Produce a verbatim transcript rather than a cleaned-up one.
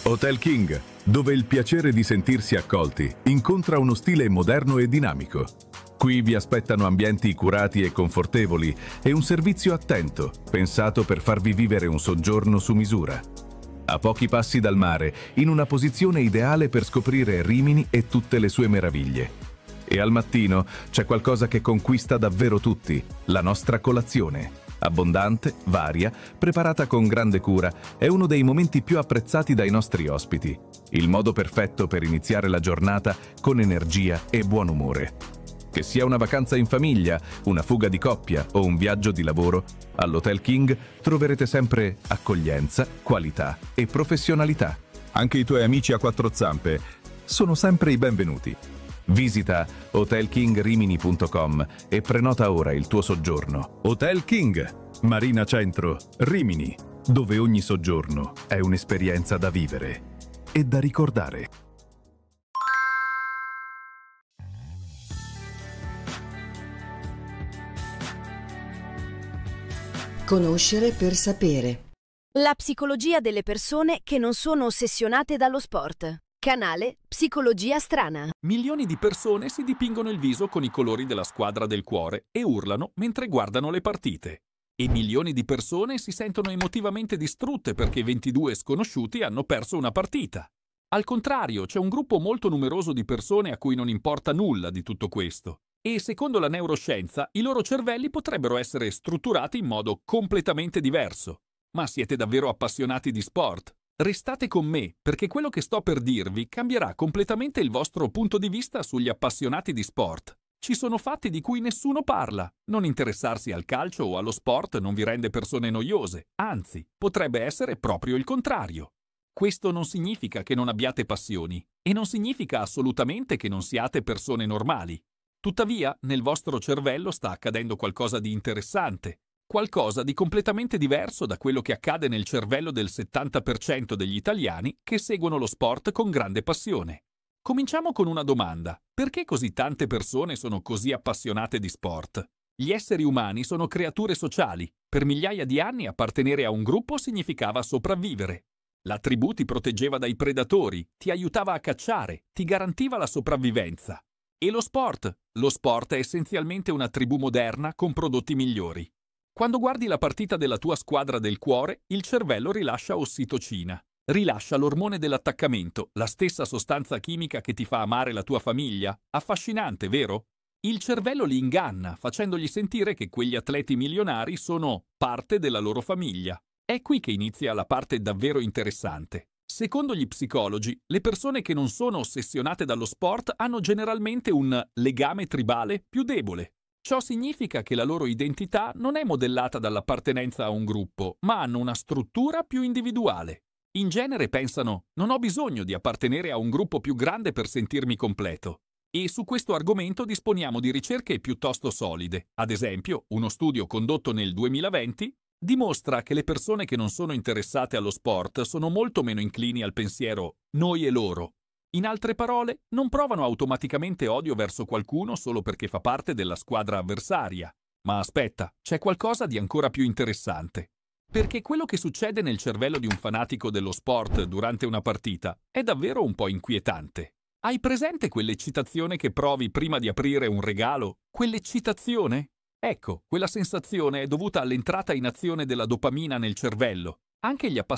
Hotel King, dove il piacere di sentirsi accolti incontra uno stile moderno e dinamico. Qui vi aspettano ambienti curati e confortevoli e un servizio attento, pensato per farvi vivere un soggiorno su misura. A pochi passi dal mare, in una posizione ideale per scoprire Rimini e tutte le sue meraviglie. E al mattino c'è qualcosa che conquista davvero tutti, la nostra colazione. Abbondante, varia, preparata con grande cura, è uno dei momenti più apprezzati dai nostri ospiti. Il modo perfetto per iniziare la giornata con energia e buon umore. Che sia una vacanza in famiglia, una fuga di coppia o un viaggio di lavoro, all'Hotel King troverete sempre accoglienza, qualità e professionalità. Anche i tuoi amici a quattro zampe sono sempre i benvenuti. Visita hotel king rimini punto com e prenota ora il tuo soggiorno. Hotel King, Marina Centro, Rimini, dove ogni soggiorno è un'esperienza da vivere e da ricordare. Conoscere per sapere. La psicologia delle persone che non sono ossessionate dallo sport. Canale Psicologia Strana. Milioni di persone si dipingono il viso con i colori della squadra del cuore e urlano mentre guardano le partite. E milioni di persone si sentono emotivamente distrutte perché ventidue sconosciuti hanno perso una partita. Al contrario, c'è un gruppo molto numeroso di persone a cui non importa nulla di tutto questo. E secondo la neuroscienza, i loro cervelli potrebbero essere strutturati in modo completamente diverso. Ma siete davvero appassionati di sport? Restate con me, perché quello che sto per dirvi cambierà completamente il vostro punto di vista sugli appassionati di sport. Ci sono fatti di cui nessuno parla. Non interessarsi al calcio o allo sport non vi rende persone noiose, anzi, potrebbe essere proprio il contrario. Questo non significa che non abbiate passioni, e non significa assolutamente che non siate persone normali. Tuttavia, nel vostro cervello sta accadendo qualcosa di interessante. Qualcosa di completamente diverso da quello che accade nel cervello del settanta per cento degli italiani che seguono lo sport con grande passione. Cominciamo con una domanda. Perché così tante persone sono così appassionate di sport? Gli esseri umani sono creature sociali. Per migliaia di anni appartenere a un gruppo significava sopravvivere. La tribù ti proteggeva dai predatori, ti aiutava a cacciare, ti garantiva la sopravvivenza. E lo sport? Lo sport è essenzialmente una tribù moderna con prodotti migliori. Quando guardi la partita della tua squadra del cuore, il cervello rilascia ossitocina. Rilascia l'ormone dell'attaccamento, la stessa sostanza chimica che ti fa amare la tua famiglia. Affascinante, vero? Il cervello li inganna, facendogli sentire che quegli atleti milionari sono parte della loro famiglia. È qui che inizia la parte davvero interessante. Secondo gli psicologi, le persone che non sono ossessionate dallo sport hanno generalmente un legame tribale più debole. Ciò significa che la loro identità non è modellata dall'appartenenza a un gruppo, ma hanno una struttura più individuale. In genere pensano: non ho bisogno di appartenere a un gruppo più grande per sentirmi completo. E su questo argomento disponiamo di ricerche piuttosto solide. Ad esempio, uno studio condotto nel duemilaventi dimostra che le persone che non sono interessate allo sport sono molto meno inclini al pensiero noi e loro. In altre parole, non provano automaticamente odio verso qualcuno solo perché fa parte della squadra avversaria. Ma aspetta, c'è qualcosa di ancora più interessante. Perché quello che succede nel cervello di un fanatico dello sport durante una partita è davvero un po' inquietante. Hai presente quell'eccitazione che provi prima di aprire un regalo? Quell'eccitazione? Ecco, quella sensazione è dovuta all'entrata in azione della dopamina nel cervello. Anche gli appassionati